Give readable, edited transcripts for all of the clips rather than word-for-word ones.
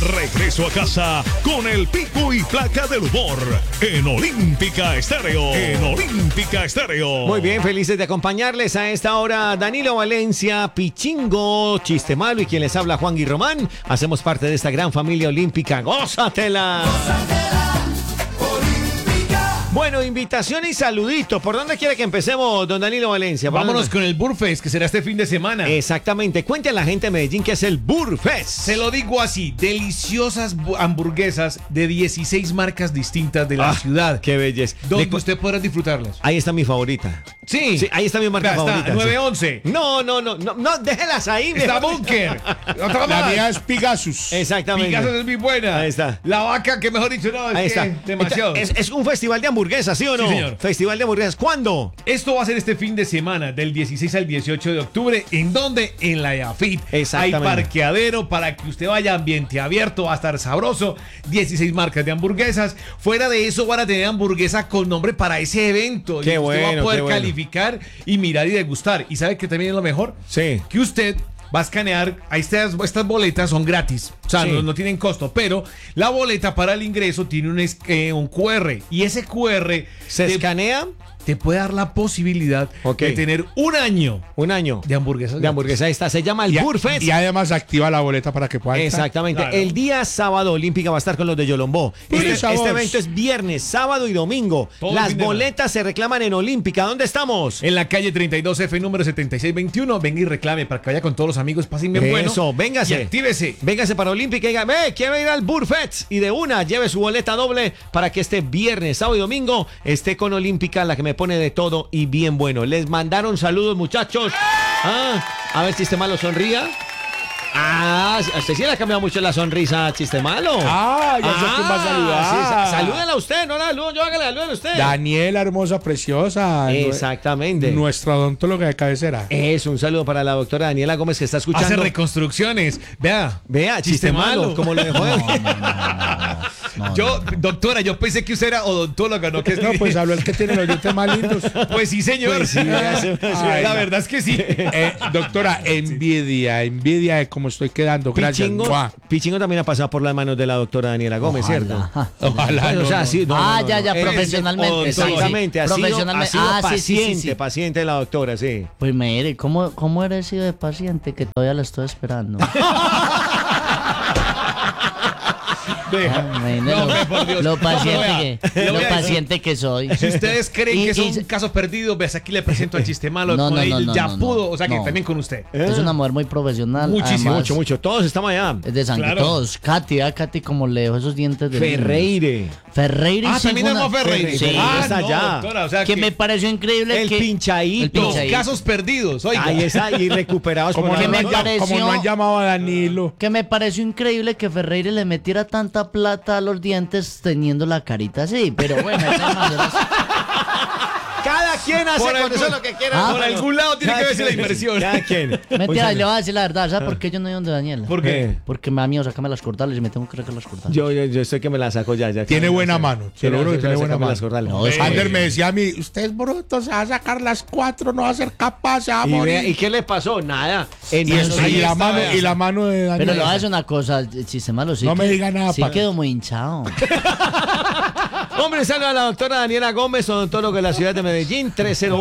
regreso a casa con el pico y placa del humor en Olímpica Estéreo. Muy bien, felices de acompañarles a esta hora. Danilo Valencia, Pichingo, Chiste Malo y quien les habla, Juan Guirromán. Hacemos parte de esta gran familia olímpica. ¡Gózatela! Bueno, invitación y saludito. ¿Por dónde quiere que empecemos, don Danilo Valencia? Vámonos con el Burfest, que será este fin de semana. Exactamente. Cuente a la gente de Medellín qué es el Burfest. Se lo digo así, deliciosas hamburguesas de 16 marcas distintas de la ciudad. ¡Qué belleza! Donde usted podrá disfrutarlas. Ahí está mi favorita. Sí, ahí está mi marca favorita. Está 911. No, déjelas ahí. Está Bunker. La mía es Pegasus. Exactamente. Pegasus es muy buena. Ahí está. La vaca, que mejor dicho, no, es Ahí que está. demasiado. Es un festival de hamburguesas, ¿sí o no? Sí, señor. Festival de hamburguesas. ¿Cuándo? Esto va a ser este fin de semana, del 16 al 18 de octubre. ¿En dónde? En la EAFIT. Exactamente. Hay parqueadero para que usted vaya, ambiente abierto, va a estar sabroso. 16 marcas de hamburguesas. Fuera de eso van a tener hamburguesa con nombre para ese evento. Qué y usted bueno, va a poder qué bueno. calificar y mirar y degustar. ¿Y sabe que también es lo mejor? Sí. Que usted va a escanear, estas boletas son gratis, o sea, Sí. no tienen costo, pero la boleta para el ingreso tiene un QR, y ese QR ¿Se escanea? te puede dar la posibilidad Ok. de tener un año Un año. de hamburguesas. De hamburguesa. Ahí está. Se llama el Burfest. Y además activa la boleta para que puedan entrar. Exactamente. Claro. El día sábado Olímpica va a estar con los de Yolombó. Este sabor. evento es viernes, sábado y domingo. Todo Las fin de boletas se reclaman en Olímpica. ¿Dónde estamos? En la calle 32F, número 7621. Venga y reclame para que vaya con todos los amigos. Pasen bien bueno. Eso, véngase. Y actívese. Véngase para Olímpica y diga, quiero ir al Burfest. Y de una, lleve su boleta doble para que este viernes, sábado y domingo esté con Olímpica, la que me pone de todo y bien bueno. Les mandaron saludos, muchachos. A ver, Chiste Malo, sonría. A usted sí le ha cambiado mucho la sonrisa, Chiste Malo. Ya sé quién va a saludar. Sí, salúdela usted, no la saludo yo, hágale saludo a usted. Daniela, hermosa, preciosa. Exactamente. Nuestra odontóloga de cabecera. Es un saludo para la doctora Daniela Gómez que está escuchando. Hace reconstrucciones. Vea, Chiste malo, como lo dejó él. Doctora, yo pensé que usted era odontóloga, ¿no? Que No, pues habló el que tiene los dientes más lindos. Pues sí, señor. Pues sí, Ay, la verdad es que sí. Doctora, envidia de cómo estoy quedando. Gracias. ¡Mua! Pichingo también ha pasado por las manos de la doctora Daniela Gómez, ¿cierto? Ojalá. Bueno, no, o sea, no. sí, Ya, Él es profesionalmente. Exactamente, ha sido Profesionalmente. paciente, Sí. paciente de la doctora, sí. Pues mire, ¿cómo eres sido de paciente que todavía la estoy esperando? Lo paciente que soy. Si ustedes creen que Y- es un caso perdido, ves, aquí le presento al Chiste Malo. No, con no, él no, ya no, pudo, no. o sea que No. también con usted. Es una mujer muy profesional. Muchísimo, además, Mucho. Todos estamos allá. Es de sangre, Claro. todos. Katy, como le dejo esos dientes de Ferreire. Ferreira. Ah, también tenemos Ferreira. Sí. Está allá. Doctora, o sea Que me pareció increíble El que... pinchadito. los pinchadito. casos perdidos, oiga. Ahí está, y recuperados Como por que no, la me doctora. pareció- como no han llamado a Danilo. Que me pareció increíble que Ferreira le metiera tanta plata a los dientes teniendo la carita así, pero bueno, esa es más- Cada quien hace Por con algún- eso lo que quiera. Ah, por algún lado tiene que Cada verse la quien. inversión. Cada quien. Mentira, le voy a decir la verdad, ¿sabes por qué yo no he ido donde Daniela? ¿Por qué? Porque me da miedo sacarme las cortales y me tengo que sacar las cortales. Yo sé que me la saco ya. Tiene buena mano. Te lo juro que tiene buena mano. No, es que- Ander me decía a mí, usted es bruto, se va a sacar las 4, no va a ser capaz, se va a ¿Y morir. qué le pasó? Nada. Y la mano de Daniela. Pero le voy a decir una cosa, el Chiste Malo sí. No me que- diga nada, Sí pa. quedó muy hinchado. Hombre, saluda a la doctora Daniela Gómez, odontóloga de la ciudad de Medellín,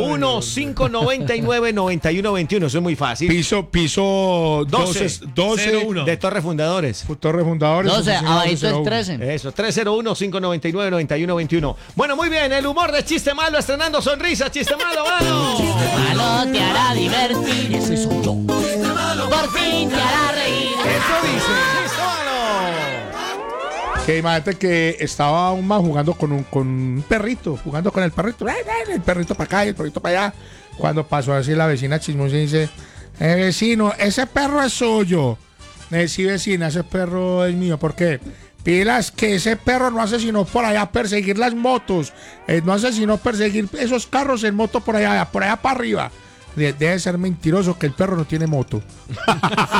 301-599-9121. Eso es muy fácil. Piso 12. 01. De Torre Fundadores. Torre Fundadores. 12, oficina abajito el 1201. 13. Eso, 301-599-9121. Bueno, muy bien, el humor de Chiste Malo, estrenando sonrisa, Chiste Malo, mano. Malo te hará divertir. Ese soy yo. Por fin te hará reír. Eso dice, Chiste Malo. Que imagínate que estaba un man jugando con un perrito, jugando con el perrito. El perrito para acá y el perrito para allá. Cuando pasó así la vecina chismosa y dice, vecino, ese perro es suyo. Sí, vecina, ese perro es mío. ¿Por qué? Pilas, que ese perro no hace sino por allá perseguir las motos. No hace sino perseguir esos carros en moto por allá para arriba. Debe ser mentiroso que el perro no tiene moto.